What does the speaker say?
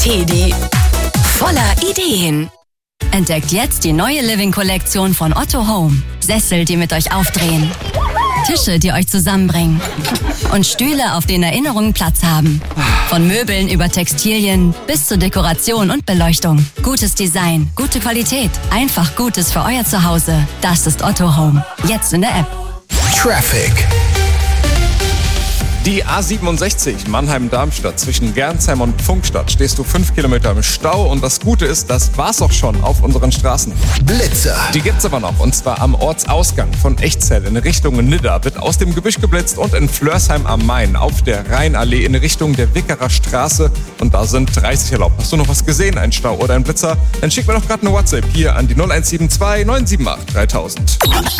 Teddy. Voller Ideen. Entdeckt jetzt die neue Living-Kollektion von Otto Home. Sessel, die mit euch aufdrehen. Tische, die euch zusammenbringen. Und Stühle, auf denen Erinnerungen Platz haben. Von Möbeln über Textilien bis zur Dekoration und Beleuchtung. Gutes Design, gute Qualität. Einfach Gutes für euer Zuhause. Das ist Otto Home. Jetzt in der App. Traffic. Die A67 Mannheim-Darmstadt zwischen Gernsheim und Pfungstadt stehst du 5 Kilometer im Stau und das Gute ist, das war's auch schon auf unseren Straßen. Blitzer. Die gibt's aber noch und zwar am Ortsausgang von Echzell in Richtung Nidda wird aus dem Gebüsch geblitzt und in Flörsheim am Main auf der Rheinallee in Richtung der Wickerer Straße und da sind 30 erlaubt. Hast du noch was gesehen, ein Stau oder ein Blitzer? Dann schick mir doch gerade eine WhatsApp hier an die 0172 978 3000.